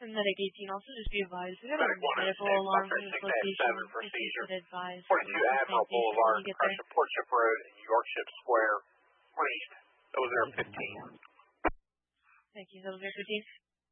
And Medic 18 also just be advised. We got a Medic 106, medical alarm from this location. 687 for seizure. 42 Admiral Boulevard, Crescent Portship Road, and Yorkship Square, 1 East, 0015. Thank you, 0015.